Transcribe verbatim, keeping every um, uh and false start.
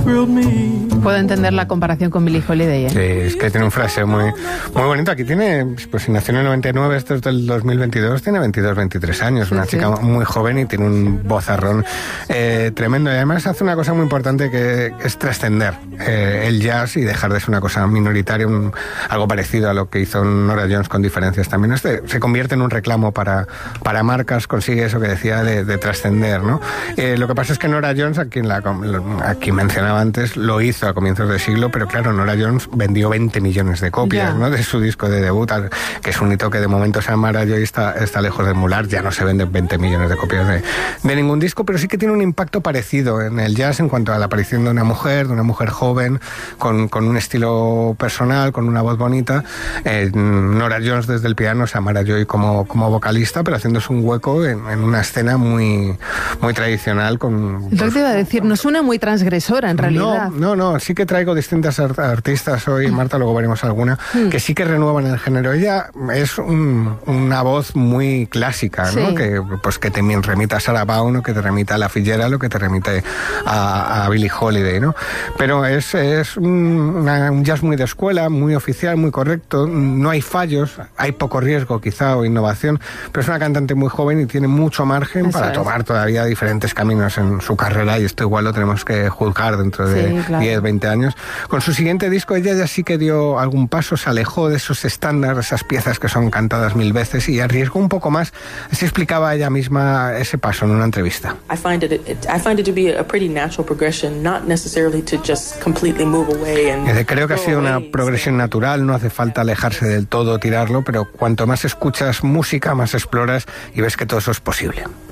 Puedo entender la comparación con Billie Holiday, ¿eh? Sí, es que tiene un fraseo muy, muy bonito. Aquí tiene, pues si nació en el noventa y nueve, esto es del dos mil veintidós, tiene veintidós, veintitrés años, sí, una sí. chica muy joven y tiene un vozarrón eh, tremendo. Y además hace una cosa muy importante que es trascender eh, el jazz y dejar de ser una cosa minoritaria, un, algo parecido a lo que hizo Norah Jones, con diferencias también. Este se convierte en un reclamo para, para marcas, consigue eso que decía de, de trascender, ¿no? Eh, lo que pasa es que Norah Jones, a quien, la, a quien mencionaba antes, lo hizo a comienzos del siglo, pero claro, Norah Jones vendió veinte millones de copias, yeah. ¿no? De su disco de debut, que es un hito que de momento Samara Joy está, está lejos de emular. Ya no se venden veinte millones de copias de, de ningún disco, pero sí que tiene un impacto parecido en el jazz en cuanto a la aparición de una mujer, de una mujer joven, con, con un estilo personal, con una voz bonita. Eh, Norah Jones desde el piano, Samara Joy como, como vocalista, pero haciéndose un hueco en, en una escena muy, muy tradicional. Con, Lo que te iba a decir, no suena muy transgresora en realidad. No, no, no, sí que traigo distintas art- artistas hoy, Marta, luego veremos alguna, mm. que sí que renuevan el género. Ella es un, una voz muy clásica, ¿no? Sí. Que, pues, que te remita a Sarah Vaughan, o que te remita a La Fitzgerald, o que te remite a, a Billie Holiday, ¿no? Pero es, es un, una, un jazz muy de escuela, muy oficial, muy correcto, no hay fallos, hay poco riesgo quizá o innovación, pero es una cantante muy joven y tiene mucho margen Eso para es. tomar todavía diferentes caminos en su carrera, y esto igual lo tenemos que juzgar dentro de sí, claro. diez, veinte años. Con su siguiente disco ella ya sí que dio algún paso, se alejó de esos estándares, esas piezas que son cantadas mil veces, y arriesgó un poco más. Así explicaba ella misma ese paso en una entrevista. I find it, it, I find it to be a pretty natural progression, not necessarily to just completely move away and Creo que ha sido una progresión natural, no hace falta alejarse del todo, tirarlo, pero cuanto más escuchas música, más exploras y ves que todo eso es posible.